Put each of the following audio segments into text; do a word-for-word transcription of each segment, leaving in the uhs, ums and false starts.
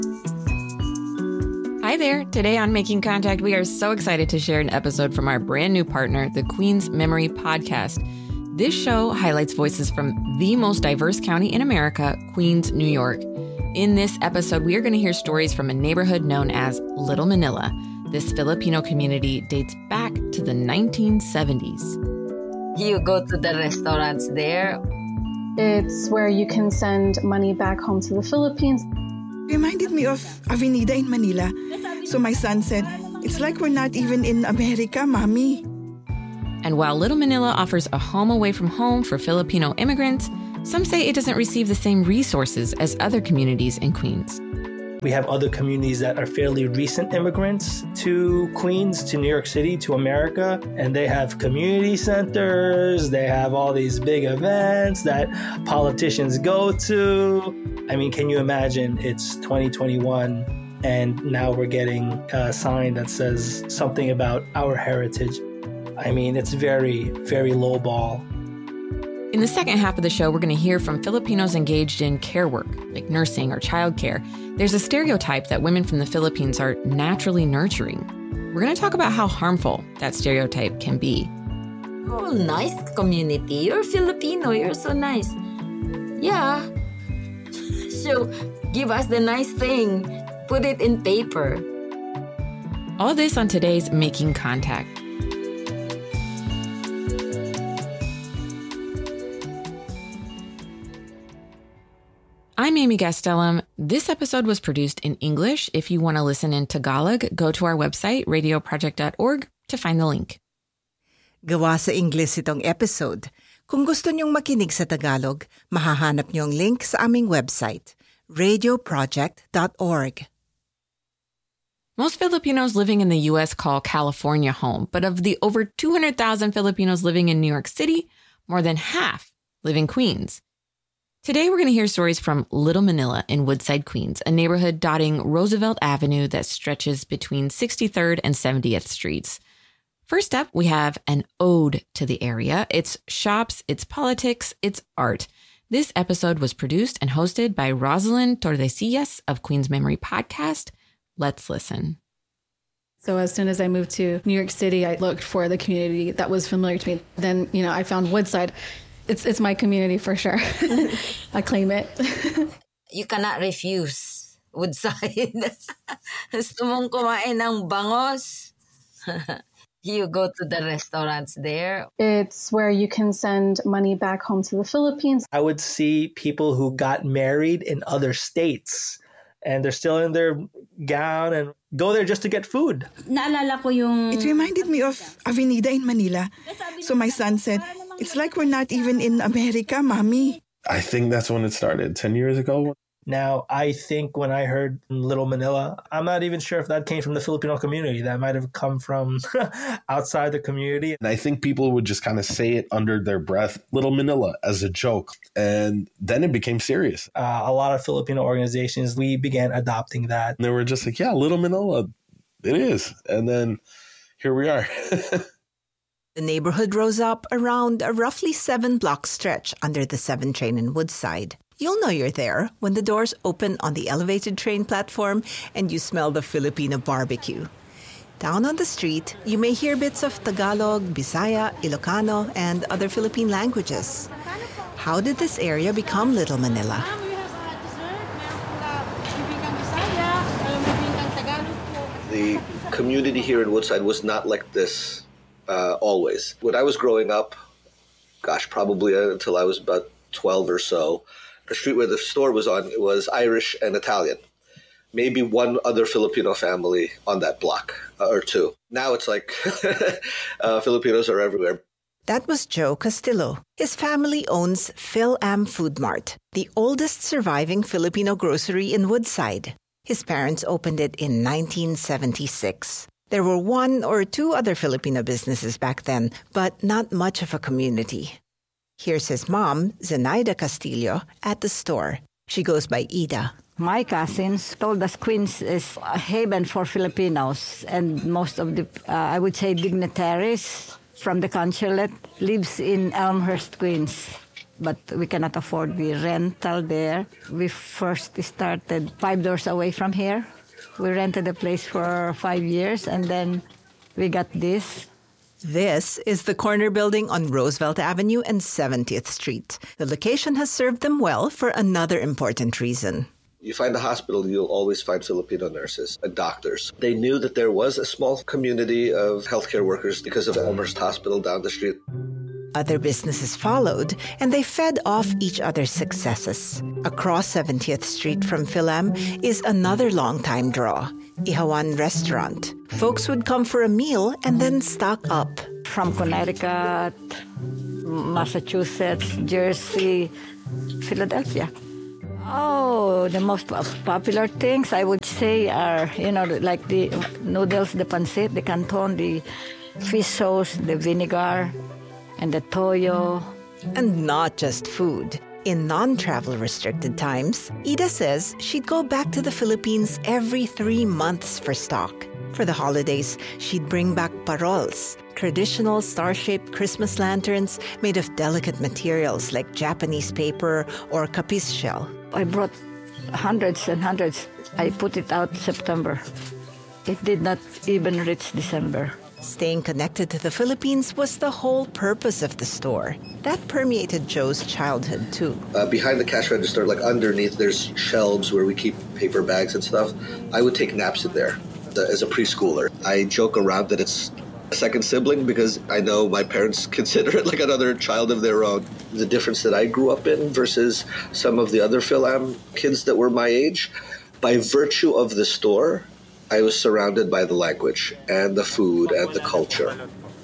Hi there. Today on Making Contact, we are so excited to share an episode from our brand new partner, the Queens Memory Podcast. This show highlights voices from the most diverse county in America, Queens, New York. In this episode, we are going to hear stories from a neighborhood known as Little Manila. This Filipino community dates back to the nineteen seventies. You go to the restaurants there. It's where you can send money back home to the Philippines. Reminded me of Avenida in Manila. So my son said, it's like we're not even in America, Mommy. And while Little Manila offers a home away from home for Filipino immigrants, some say it doesn't receive the same resources as other communities in Queens. We have other communities that are fairly recent immigrants to Queens, to New York City, to America, and they have community centers, they have all these big events that politicians go to. I mean, can you imagine it's twenty twenty-one and now we're getting a sign that says something about our heritage? I mean, it's very, very low ball. In the second half of the show, we're going to hear from Filipinos engaged in care work, like nursing or childcare. There's a stereotype that women from the Philippines are naturally nurturing. We're going to talk about how harmful that stereotype can be. Oh, nice community. You're Filipino. You're so nice. Yeah. So give us the nice thing. Put it in paper. All this on today's Making Contact. I'm Amy Gastelum. This episode was produced in English. If you want to listen in Tagalog, go to our website, radio project dot org, to find the link. Gawa sa English itong episode. Kung gusto niyong makinig sa Tagalog, mahahanap niyo ang link sa aming website, radio project dot org. Most Filipinos living in the U S call California home, but of the over two hundred thousand Filipinos living in New York City, more than half live in Queens. Today, we're going to hear stories from Little Manila in Woodside, Queens, a neighborhood dotting Roosevelt Avenue that stretches between sixty-third and seventieth Streets. First up, we have an ode to the area. It's shops, it's politics, it's art. This episode was produced and hosted by Rosalind Tordesillas of Queens Memory Podcast. Let's listen. So as soon as I moved to New York City, I looked for the community that was familiar to me. Then, you know, I found Woodside. It's it's my community for sure. I claim it. You cannot refuse Woodside. Gusto mong kumain ng bangos? You go to the restaurants there. It's where you can send money back home to the Philippines. I would see people who got married in other states and they're still in their gown and go there just to get food. Naalala ko yung... It reminded me of Avenida in Manila. So my son said, it's like we're not even in America, Mommy. I think that's when it started, ten years ago. Now, I think when I heard Little Manila, I'm not even sure if that came from the Filipino community. That might have come from outside the community. And I think people would just kind of say it under their breath, Little Manila, as a joke. And then it became serious. Uh, a lot of Filipino organizations, we began adopting that. And they were just like, yeah, Little Manila, it is. And then here we are. The neighborhood rose up around a roughly seven-block stretch under the seven train in Woodside. You'll know you're there when the doors open on the elevated train platform and you smell the Filipino barbecue. Down on the street, you may hear bits of Tagalog, Bisaya, Ilocano, and other Philippine languages. How did this area become Little Manila? The community here in Woodside was not like this uh, always. When I was growing up, gosh, probably until I was about twelve or so, the street where the store was on was Irish and Italian. Maybe one other Filipino family on that block uh, or two. Now it's like uh, Filipinos are everywhere. That was Joe Castillo. His family owns Phil-Am Food Mart, the oldest surviving Filipino grocery in Woodside. His parents opened it in nineteen seventy-six. There were one or two other Filipino businesses back then, but not much of a community. Here's his mom, Zenaida Castillo, at the store. She goes by Ida. My cousins told us Queens is a haven for Filipinos, and most of the, uh, I would say, dignitaries from the consulate lives in Elmhurst, Queens. but we cannot afford the rental there. We first started five doors away from here. We rented a place for five years, and then we got this. This is the corner building on Roosevelt Avenue and seventieth Street. The location has served them well for another important reason. You find a hospital, you'll always find Filipino nurses and doctors. They knew that there was a small community of healthcare workers because of Elmhurst Hospital down the street. Other businesses followed, and they fed off each other's successes. Across seventieth Street from Philam is another long-time draw, Ihawan Restaurant. Folks would come for a meal and then stock up. From Connecticut, Massachusetts, Jersey, Philadelphia. Oh, the most popular things I would say are, you know, like the noodles, the pancit, the canton, the fish sauce, the vinegar, and the toyo. And not just food. In non-travel restricted times, Ida says she'd go back to the Philippines every three months for stock. For the holidays, she'd bring back parols, traditional star-shaped Christmas lanterns made of delicate materials like Japanese paper or kapis shell. I brought hundreds and hundreds. I put it out September. It did not even reach December. Staying connected to the Philippines was the whole purpose of the store. That permeated Joe's childhood, too. Uh, behind the cash register, like underneath, there's shelves where we keep paper bags and stuff. I would take naps in there the, as a preschooler. I joke around that it's a second sibling because I know my parents consider it like another child of their own. The difference that I grew up in versus some of the other Philam kids that were my age, by virtue of the store, I was surrounded by the language and the food and the culture.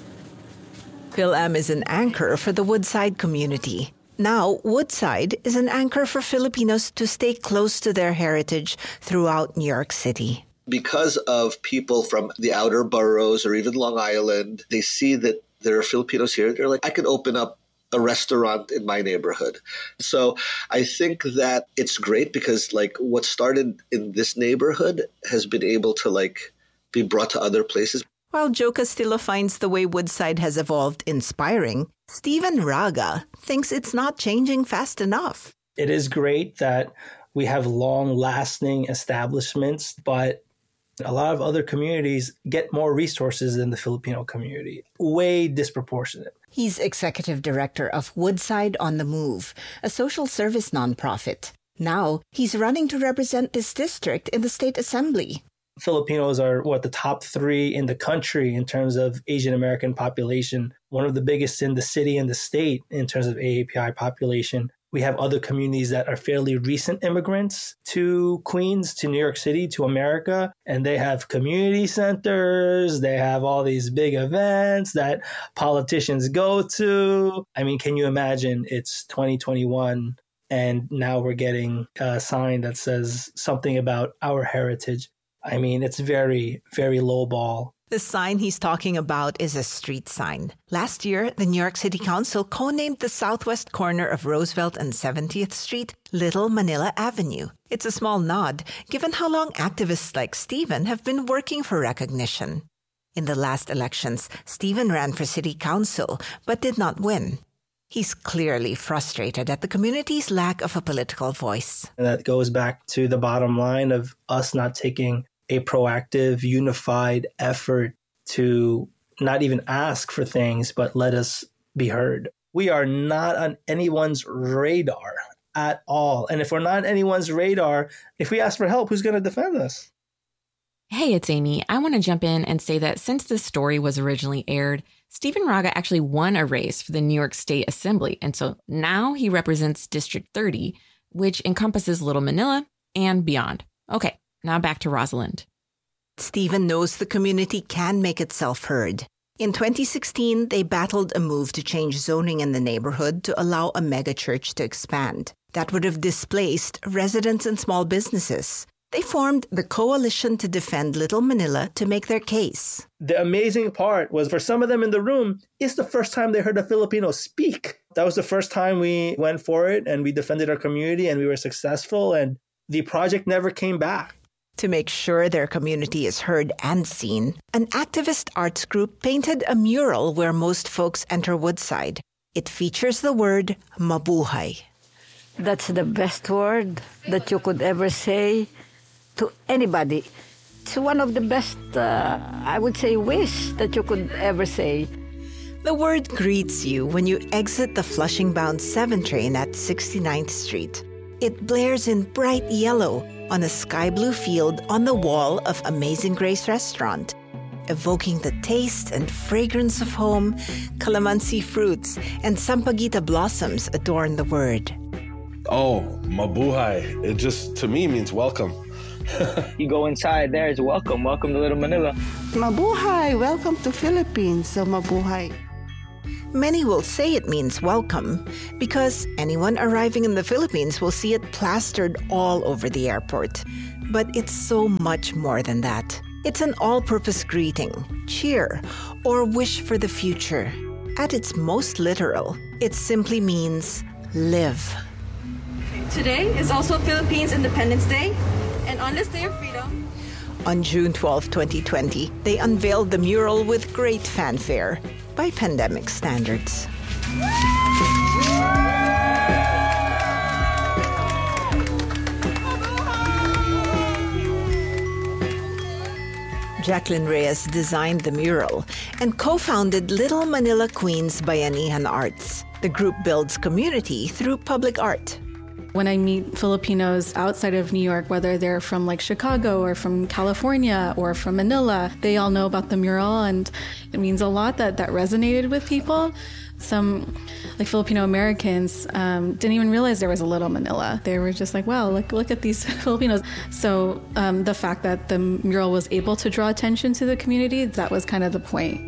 Philam is an anchor for the Woodside community. Now, Woodside is an anchor for Filipinos to stay close to their heritage throughout New York City. Because of people from the outer boroughs or even Long Island, they see that there are Filipinos here. They're like, I could open up a restaurant in my neighborhood. So I think that it's great because like what started in this neighborhood has been able to like be brought to other places. While Joe Castillo finds the way Woodside has evolved inspiring, Stephen Raga thinks it's not changing fast enough. It is great that we have long-lasting establishments, but a lot of other communities get more resources than the Filipino community, way disproportionate. He's executive director of Woodside on the Move, a social service nonprofit. Now, he's running to represent this district in the state assembly. Filipinos are, what, the top three in the country in terms of Asian American population, one of the biggest in the city and the state in terms of A A P I population. We have other communities that are fairly recent immigrants to Queens, to New York City, to America, and they have community centers. They have all these big events that politicians go to. I mean, can you imagine it's twenty twenty-one and now we're getting a sign that says something about our heritage? I mean, it's very, very low ball. The sign he's talking about is a street sign. Last year, the New York City Council co-named the southwest corner of Roosevelt and seventieth Street Little Manila Avenue. It's a small nod, given how long activists like Stephen have been working for recognition. In the last elections, Stephen ran for city council, but did not win. He's clearly frustrated at the community's lack of a political voice. And that goes back to the bottom line of us not taking a proactive, unified effort to not even ask for things, but let us be heard. We are not on anyone's radar at all. And if we're not on anyone's radar, if we ask for help, who's going to defend us? Hey, it's Amy. I want to jump in and say that since this story was originally aired, Stephen Raga actually won a race for the New York State Assembly. And so now he represents District thirty, which encompasses Little Manila and beyond. Okay. Now back to Rosalind. Stephen knows the community can make itself heard. In twenty sixteen, they battled a move to change zoning in the neighborhood to allow a megachurch to expand. That would have displaced residents and small businesses. They formed the Coalition to Defend Little Manila to make their case. The amazing part was for some of them in the room, it's the first time they heard a Filipino speak. That was the first time we went for it and we defended our community and we were successful and the project never came back. To make sure their community is heard and seen, an activist arts group painted a mural where most folks enter Woodside. It features the word mabuhay. That's the best word that you could ever say to anybody. It's one of the best, uh, I would say, wish that you could ever say. The word greets you when you exit the Flushing-bound seven train at sixty-ninth Street. It blares in bright yellow on a sky blue field on the wall of Amazing Grace Restaurant, evoking the taste and fragrance of home. Calamansi fruits and sampaguita blossoms adorn the word. Oh, mabuhay. It just, to me, means welcome. You go inside, there is welcome. Welcome to Little Manila. Mabuhay. Welcome to Philippines. So mabuhay. Many will say it means welcome because anyone arriving in the Philippines will see it plastered all over the airport. But it's so much more than that. It's an all-purpose greeting, cheer, or wish for the future. At its most literal, it simply means live. Today is also Philippines Independence Day, and on this day of freedom, on June twelfth, twenty twenty, they unveiled the mural with great fanfare by pandemic standards. Jacqueline Reyes designed the mural and co-founded Little Manila Queens Bayanihan Arts. The group builds community through public art. When I meet Filipinos outside of New York, whether they're from like Chicago or from California or from Manila, they all know about the mural, and it means a lot that that resonated with people. Some like Filipino Americans um, didn't even realize there was a Little Manila. They were just like, wow, look, look at these Filipinos. So um, the fact that the mural was able to draw attention to the community, that was kind of the point.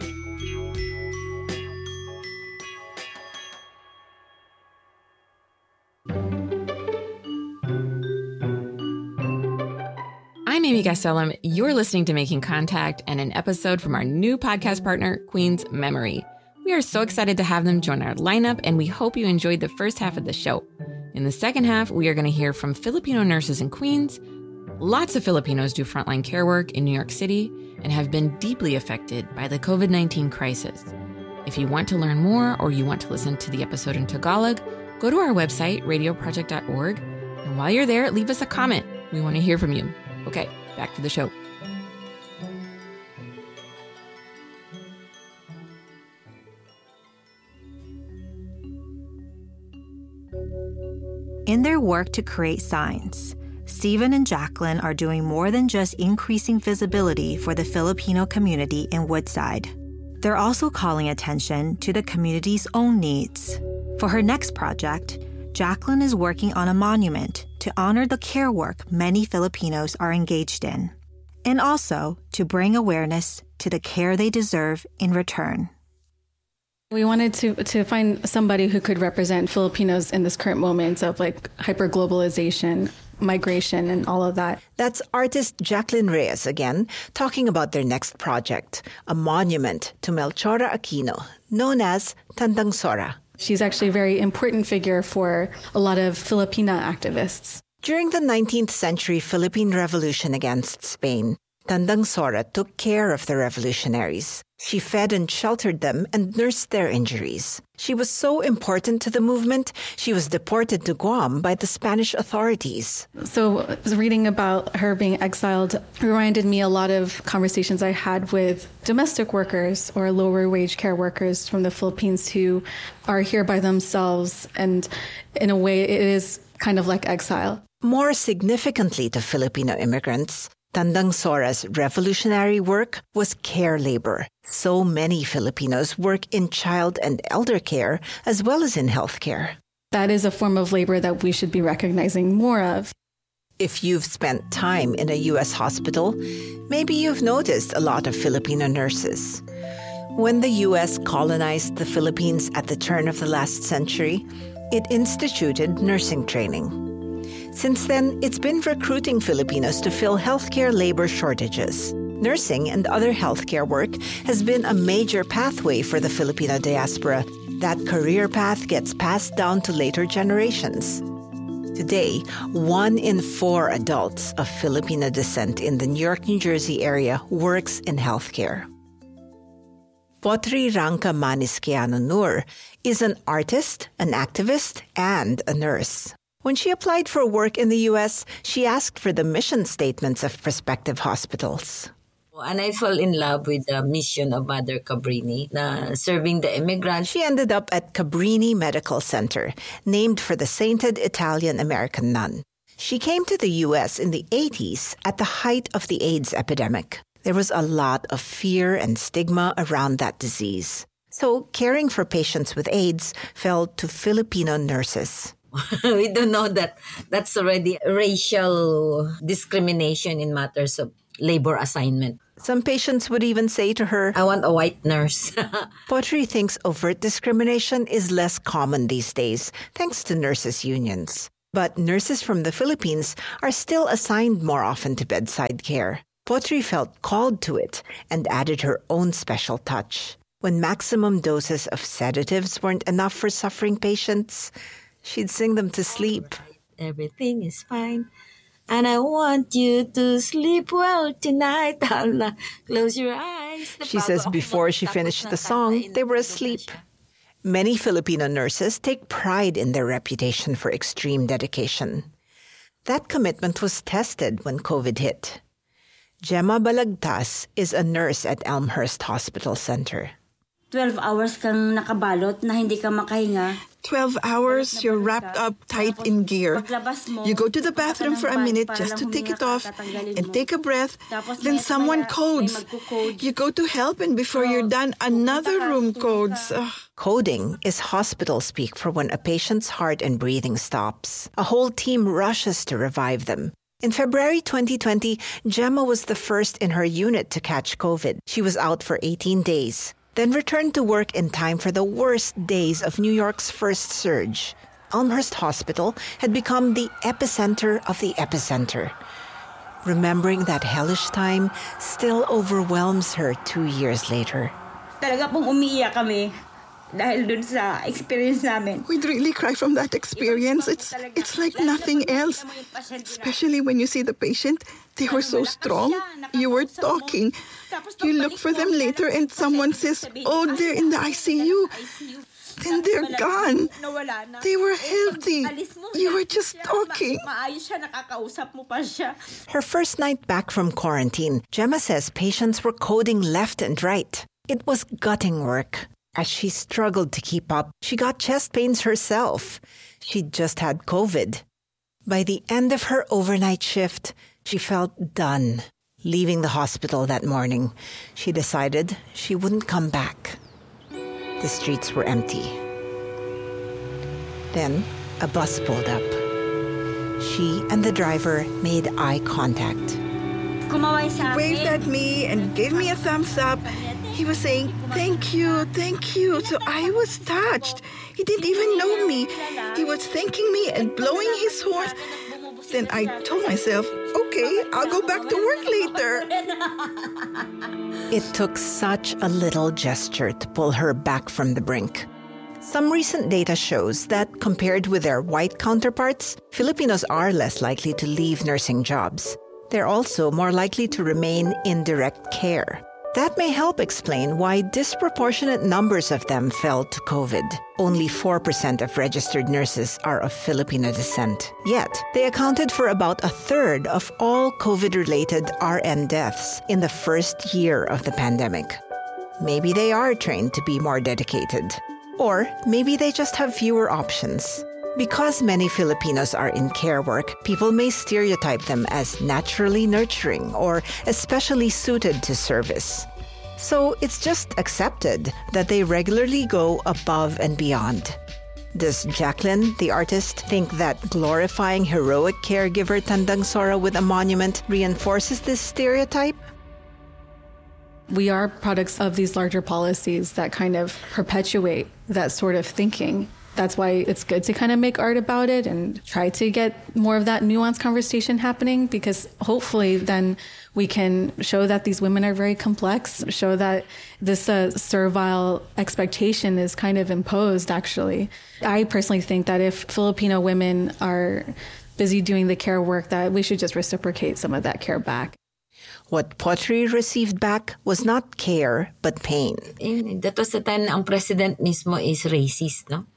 I'm Amy Gastelum. You're listening to Making Contact and an episode from our new podcast partner, Queen's Memory. We are so excited to have them join our lineup, and we hope you enjoyed the first half of the show. In the second half, we are going to hear from Filipino nurses in Queens. Lots of Filipinos do frontline care work in New York City and have been deeply affected by the covid nineteen crisis. If you want to learn more or you want to listen to the episode in Tagalog, go to our website, radio project dot org, and while you're there, leave us a comment. We want to hear from you. Okay, back to the show. In their work to create signs, Stephen and Jacqueline are doing more than just increasing visibility for the Filipino community in Woodside. They're also calling attention to the community's own needs. For her next project, Jacqueline is working on a monument to honor the care work many Filipinos are engaged in, and also to bring awareness to the care they deserve in return. We wanted to to find somebody who could represent Filipinos in this current moment of like hyperglobalization, migration, and all of that. That's artist Jacqueline Reyes again, talking about their next project, a monument to Melchora Aquino, known as Tandang Sora. She's actually a very important figure for a lot of Filipina activists. During the nineteenth century Philippine Revolution against Spain, Tandang Sora took care of the revolutionaries. She fed and sheltered them and nursed their injuries. She was so important to the movement, she was deported to Guam by the Spanish authorities. So reading about her being exiled reminded me a lot of conversations I had with domestic workers or lower wage care workers from the Philippines who are here by themselves. And in a way, it is kind of like exile. More significantly to Filipino immigrants, Tandang Sora's revolutionary work was care labor. So many Filipinos work in child and elder care as well as in healthcare. That is a form of labor that we should be recognizing more of. If you've spent time in a U S hospital, maybe you've noticed a lot of Filipino nurses. When the U S colonized the Philippines at the turn of the last century, it instituted nursing training. Since then, it's been recruiting Filipinos to fill healthcare labor shortages. Nursing and other healthcare work has been a major pathway for the Filipino diaspora. That career path gets passed down to later generations. Today, one in four adults of Filipino descent in the New York, New Jersey area works in healthcare. Potri Rangka Maniskeano Nur is an artist, an activist, and a nurse. When she applied for work in the U S, she asked for the mission statements of prospective hospitals. And I fell in love with the mission of Mother Cabrini, uh, serving the immigrants. She ended up at Cabrini Medical Center, named for the sainted Italian-American nun. She came to the U S in the eighties at the height of the AIDS epidemic. There was a lot of fear and stigma around that disease. So caring for patients with AIDS fell to Filipino nurses. We don't know that that's already racial discrimination in matters of labor assignment. Some patients would even say to her, I want a white nurse. Potri thinks overt discrimination is less common these days, thanks to nurses' unions. But nurses from the Philippines are still assigned more often to bedside care. Potri felt called to it and added her own special touch. When maximum doses of sedatives weren't enough for suffering patients, she'd sing them to sleep. Everything is fine. And I want you to sleep well tonight. Close your eyes. She says before she finished the song, they were asleep. Many Filipino nurses take pride in their reputation for extreme dedication. That commitment was tested when COVID hit. Gemma Balagtas is a nurse at Elmhurst Hospital Center. twelve hours kang nakabalot na hindi ka makahinga. twelve hours, you're wrapped up tight in gear. You go to the bathroom for a minute just to take it off and take a breath. Then someone codes. You go to help, and before you're done, another room codes. Ugh. Coding is hospital speak for when a patient's heart and breathing stops. A whole team rushes to revive them. In February twenty twenty, Gemma was the first in her unit to catch COVID. She was out for eighteen days. Then returned to work in time for the worst days of New York's first surge. Elmhurst Hospital had become the epicenter of the epicenter. Remembering that hellish time still overwhelms her two years later. Talaga pong umiiyak kami dahil dun sa experience namin. We'd really cry from that experience. It's it's like nothing else. Especially when you see the patient. They were so strong. You were talking. You look for them later and someone says, oh, they're in the I C U. Then they're gone. They were healthy. You were just talking. Her first night back from quarantine, Gemma says patients were coding left and right. It was gutting work. As she struggled to keep up, she got chest pains herself. She'd just had COVID. By the end of her overnight shift, she felt done. Leaving the hospital that morning, she decided she wouldn't come back. The streets were empty. Then a bus pulled up. She and the driver made eye contact. He waved at me and gave me a thumbs up. He was saying, thank you, thank you. So I was touched. He didn't even know me. He was thanking me and blowing his horn. Then I told myself, okay, I'll go back to work later. It took such a little gesture to pull her back from the brink. Some recent data shows that compared with their white counterparts, Filipinos are less likely to leave nursing jobs. They're also more likely to remain in direct care. That may help explain why disproportionate numbers of them fell to COVID. Only four percent of registered nurses are of Filipino descent. Yet, they accounted for about a third of all COVID-related R N deaths in the first year of the pandemic. Maybe they are trained to be more dedicated. Or maybe they just have fewer options. Because many Filipinos are in care work, people may stereotype them as naturally nurturing or especially suited to service. So it's just accepted that they regularly go above and beyond. Does Jacqueline, the artist, think that glorifying heroic caregiver Tandang Sora with a monument reinforces this stereotype? We are products of these larger policies that kind of perpetuate that sort of thinking. That's why it's good to kind of make art about it and try to get more of that nuanced conversation happening, because hopefully then we can show that these women are very complex, show that this uh, servile expectation is kind of imposed, actually. I personally think that if Filipino women are busy doing the care work, that we should just reciprocate some of that care back. What Potri received back was not care, but pain. In, that was the time na ang president mismo is racist, no?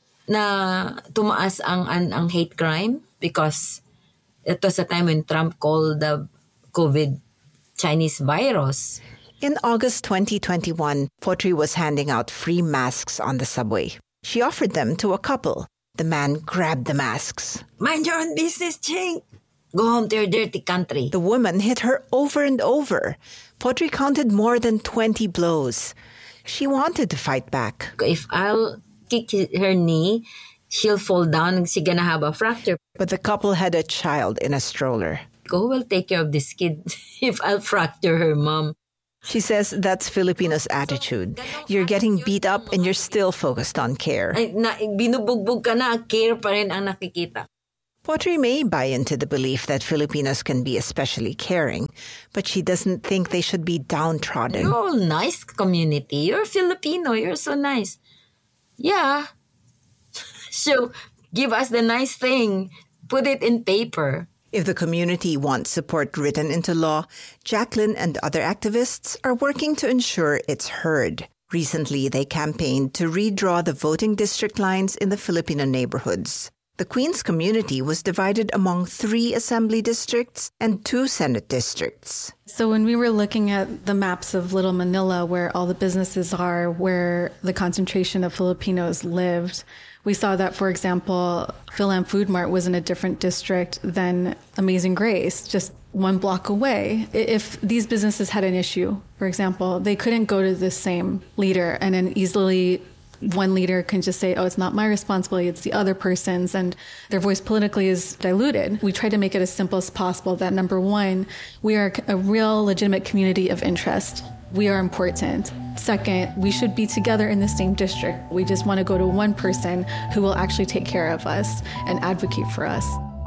Na tumaas ang, ang, ang hate crime because it was a time when Trump called the COVID Chinese virus. In August twenty twenty-one, Potri was handing out free masks on the subway. She offered them to a couple. The man grabbed the masks. Mind your own business, Ching. Go home to your dirty country. The woman hit her over and over. Potri counted more than twenty blows. She wanted to fight back. If I'll kick her knee, she'll fall down and she's gonna have a fracture. But the couple had a child in a stroller. Who will take care of this kid if I'll fracture her mom? She says that's Filipinos' attitude. You're getting beat up and you're still focused on care. Ay, na, binubugbog ka na, care pa rin ang nakikita. Potri may buy into the belief that Filipinos can be especially caring, but she doesn't think they should be downtrodden. You're all nice community. You're Filipino. You're so nice. Yeah. So, give us the nice thing. Put it in paper. If the community wants support written into law, Jacqueline and other activists are working to ensure it's heard. Recently, they campaigned to redraw the voting district lines in the Filipino neighborhoods. The Queens community was divided among three assembly districts and two Senate districts. So when we were looking at the maps of Little Manila, where all the businesses are, where the concentration of Filipinos lived, we saw that, for example, Philam Food Mart was in a different district than Amazing Grace, just one block away. If these businesses had an issue, for example, they couldn't go to the same leader and then easily one leader can just say, oh, it's not my responsibility, it's the other person's, and their voice politically is diluted. We try to make it as simple as possible that, number one, we are a real legitimate community of interest. We are important. Second, we should be together in the same district. We just want to go to one person who will actually take care of us and advocate for us.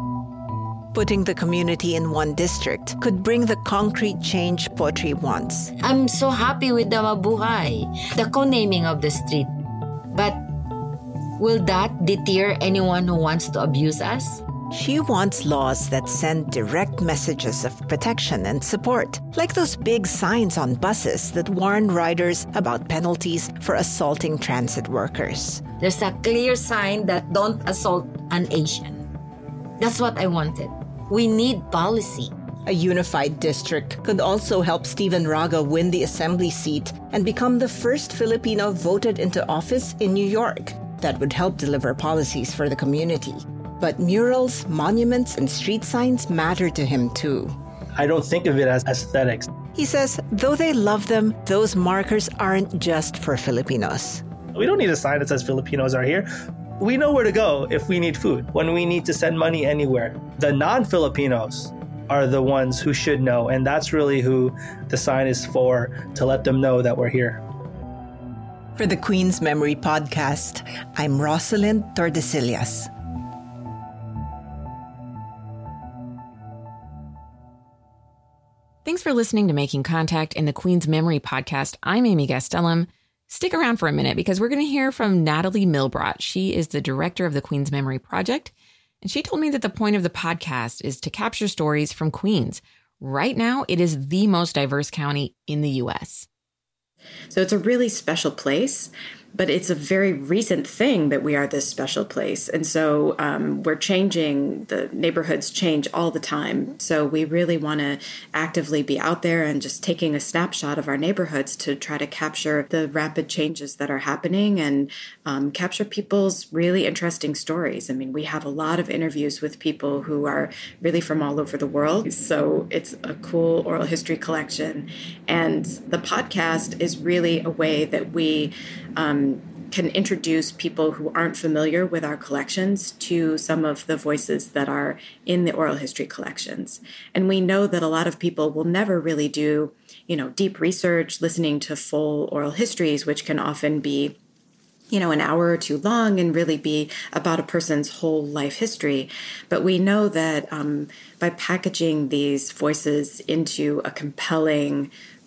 Putting the community in one district could bring the concrete change Potri wants. I'm so happy with the Mabuhay, the co-naming of the street. But will that deter anyone who wants to abuse us? She wants laws that send direct messages of protection and support, like those big signs on buses that warn riders about penalties for assaulting transit workers. There's a clear sign that don't assault an Asian. That's what I wanted. We need policy. A unified district could also help Stephen Raga win the assembly seat and become the first Filipino voted into office in New York. That would help deliver policies for the community. But murals, monuments, and street signs matter to him too. I don't think of it as aesthetics. He says, though they love them, those markers aren't just for Filipinos. We don't need a sign that says Filipinos are here. We know where to go if we need food, when we need to send money anywhere. The non-Filipinos are the ones who should know, and that's really who the sign is for, to let them know that we're here. For the Queen's Memory Podcast, I'm Rosalind Tordesillas. Thanks for listening to Making Contact in the Queen's Memory Podcast. I'm Amy Gastelum. Stick around for a minute because we're going to hear from Natalie Milbrot. She is the director of the Queen's Memory Project, and she told me that the point of the podcast is to capture stories from Queens. Right now, it is the most diverse county in the U S. So it's a really special place, but it's a very recent thing that we are this special place. And so um, we're changing, the neighborhoods change all the time. So we really want to actively be out there and just taking a snapshot of our neighborhoods to try to capture the rapid changes that are happening and um, capture people's really interesting stories. I mean, we have a lot of interviews with people who are really from all over the world. So it's a cool oral history collection. And the podcast is really a way that we um, can introduce people who aren't familiar with our collections to some of the voices that are in the oral history collections. And we know that a lot of people will never really do, you know, deep research, listening to full oral histories, which can often be, you know, an hour or two long and really be about a person's whole life history. But we know that um, by packaging these voices into a compelling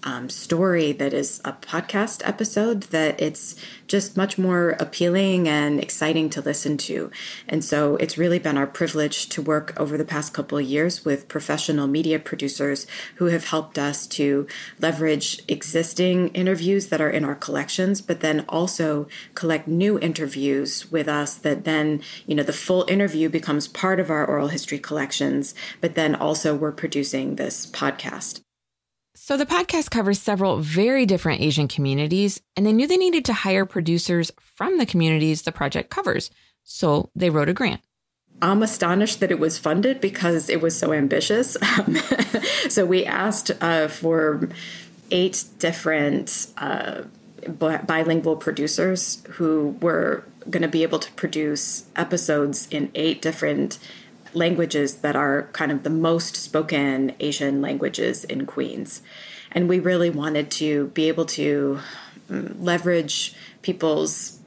um, story that is a podcast episode, that it's just much more appealing and exciting to listen to. And so it's really been our privilege to work over the past couple of years with professional media producers who have helped us to leverage existing interviews that are in our collections, but then also collect new interviews with us that then, you know, the full interview becomes part of our oral history collections, but then also we're producing this podcast. So the podcast covers several very different Asian communities, and they knew they needed to hire producers from the communities the project covers. So they wrote a grant. I'm astonished that it was funded because it was so ambitious. So we asked uh, for eight different uh, bilingual producers who were going to be able to produce episodes in eight different languages that are kind of the most spoken Asian languages in Queens. And we really wanted to be able to leverage people's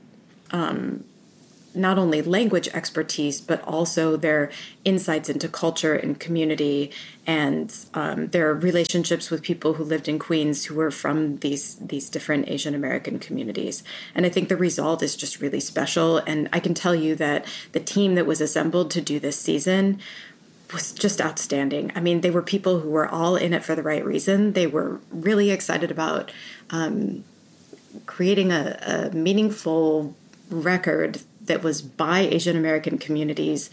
um, not only language expertise, but also their insights into culture and community and um, their relationships with people who lived in Queens who were from these these different Asian American communities. And I think the result is just really special. And I can tell you that the team that was assembled to do this season was just outstanding. I mean, they were people who were all in it for the right reason. They were really excited about um, creating a, a meaningful record that was by Asian American communities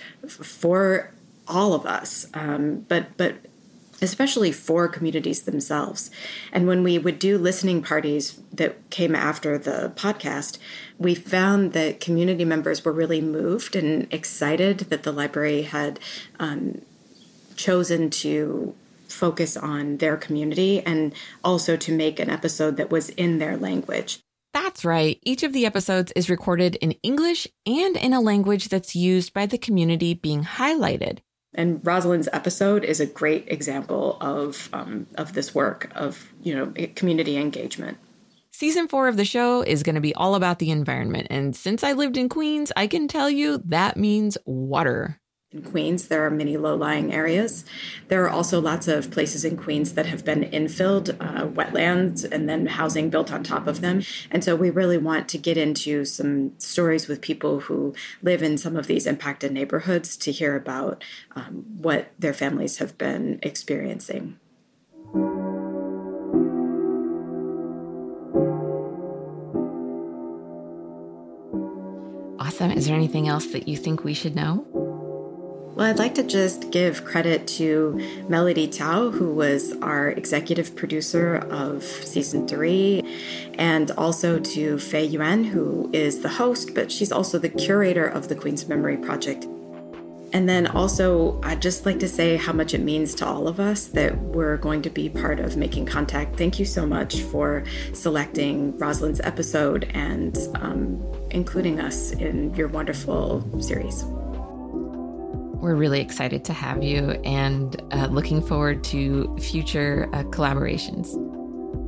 for all of us, um, but but especially for communities themselves. And when we would do listening parties that came after the podcast, we found that community members were really moved and excited that the library had um, chosen to focus on their community and also to make an episode that was in their language. That's right. Each of the episodes is recorded in English and in a language that's used by the community being highlighted. And Rosalind's episode is a great example of um, of this work of, you know, community engagement. Season four of the show is going to be all about the environment. And since I lived in Queens, I can tell you that means water. In Queens, there are many low-lying areas. There are also lots of places in Queens that have been infilled, uh, wetlands, and then housing built on top of them. And so we really want to get into some stories with people who live in some of these impacted neighborhoods to hear about um, what their families have been experiencing. Awesome. Is there anything else that you think we should know? Well, I'd like to just give credit to Melody Tao, who was our executive producer of season three, and also to Fei Yuan, who is the host, but she's also the curator of the Queens Memory Project. And then also, I'd just like to say how much it means to all of us that we're going to be part of Making Contact. Thank you so much for selecting Rosalind's episode and um, including us in your wonderful series. We're really excited to have you and uh, looking forward to future uh, collaborations.